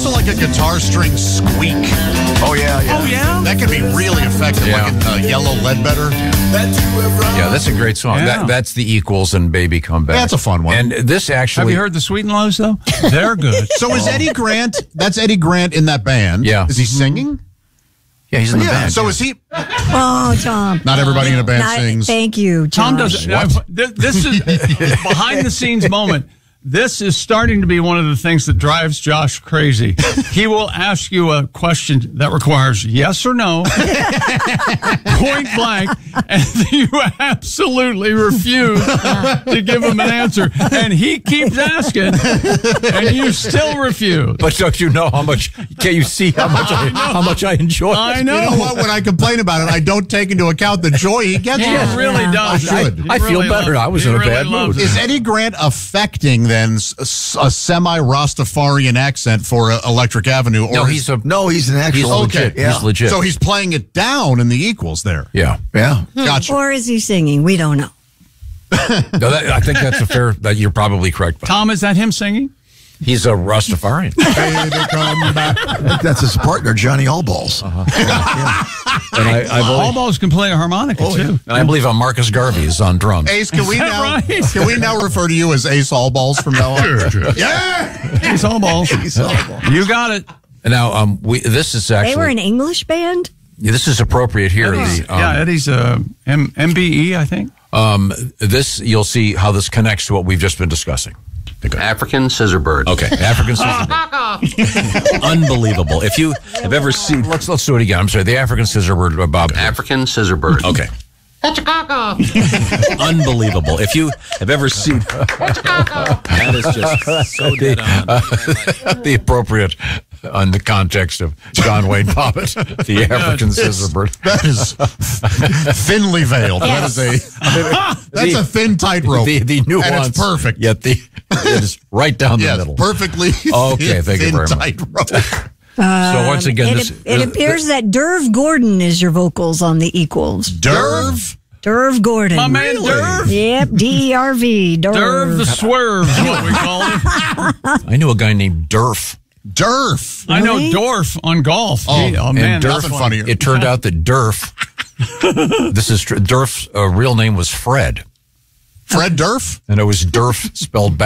also like a guitar string squeak. Oh, yeah. Oh, yeah? That could be really effective, Yeah. like in Yellow Ledbetter. Yeah, that's a great song. Yeah. That's the Equals and Baby Come Back. That's a fun one. And this actually... Have you heard the Sweet and Lows, though? They're good. So is Eddie Grant, that's Eddie Grant in that band? Yeah. Is he singing? Yeah, he's in the band. So is he? Oh, Tom. Not everybody in a band sings. Thank you, Tom Josh. does. This is behind the scenes moment. This is starting to be one of the things that drives Josh crazy. He will ask you a question that requires yes or no, point blank, and you absolutely refuse to give him an answer. And he keeps asking, and you still refuse. But don't you know how much? Can you see how much I enjoy it? I know. You know what? When I complain about it, I don't take into account the joy he gets. He from it. really does. I should. He I feel really better. loves- I was he in a really bad loves mood. it. Is Eddie Grant affecting then a semi-Rastafarian accent for Electric Avenue? Or No, he's an actual. He's legit. Okay. Yeah. He's legit. So he's playing it down in the Equals there. Yeah. Yeah. Gotcha. Or is he singing? We don't know. No, I think that's a fair. That you're probably correct. Tom, is that him singing? He's a Rastafarian. Baby, come back. I think that's his partner, Johnny Allballs. And All balls can play a harmonica too. I believe Marcus Garvey is on drums. Ace, can we that now right? can we now refer to you as Ace Allballs from now on? Yeah. He's all balls. You got it. And now, this is actually They were an English band? this is appropriate here. Eddie's MBE, I think. This you'll see how this connects to what we've just been discussing. African scissorbird. Okay, African scissorbird. Unbelievable. If you have ever seen Let's do it again. I'm sorry. The African scissorbird, Bob. African scissorbird. Okay. Unbelievable. If you have ever seen that is just so dead on. The appropriate on the context of John Wayne Bobbitt, the African scissorbird. That is thinly veiled. Yes. That's a thin tightrope. The nuance. And it's perfect. Yet it is right down the Yes, middle. perfectly Okay, thank you thin very much. tightrope. So once again, It appears that Derv Gordon is your vocals on the Equals. Derv? Derv Gordon. My man Derv. Yep, DERV. Derv the Swerve is what we call him. I knew a guy named Durf. Derf. I know Really? Dorf on golf. Oh, Gee, man, and that's nothing funny. funnier. It turned out that Durf, this is true, Durf's real name was Fred. Fred Derf? And it was Durf spelled back.